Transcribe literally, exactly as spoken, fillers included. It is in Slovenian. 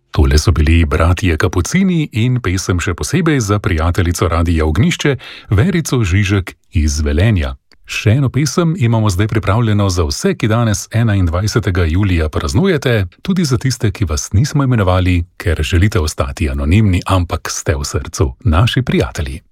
Tole so bili bratje Kapucini in pesem še posebej za prijateljico Radia Ognjišče, Verico Žižek iz Velenja. Še eno pesem imamo zdaj pripravljeno za vse, ki danes enaindvajsetega julija praznujete, tudi za tiste, ki vas nismo imenovali, ker želite ostati anonimni, ampak ste v srcu naši prijatelji.